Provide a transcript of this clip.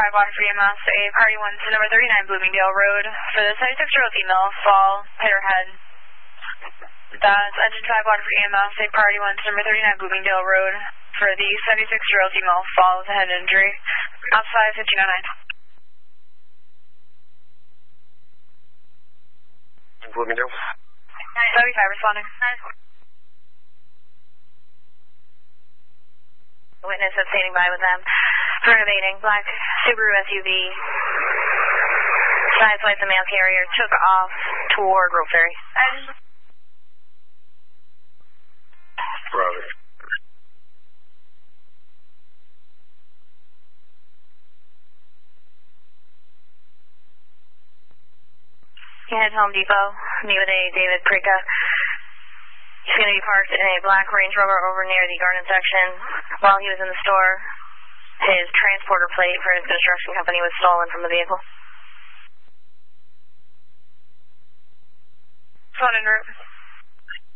Water for EMS, a party 1 to number 39 Bloomingdale Road for the 76-year-old female, fall, hit her head. That's engine 5 Water for EMS, a party 1 to number 39 Bloomingdale Road for the 76-year-old female, fall with a head injury. Outside 1509. Bloomingdale. 75 responding. Witness is standing by with them. Renovating black Subaru SUV. Sideswiped the mail carrier, took off toward Grove Ferry. Brother. Head Home Depot. Meet with a David Prika. He's going to be parked in a black Range Rover over near the garden section. While he was in the store, his transporter plate for his construction company was stolen from the vehicle. Phone en route.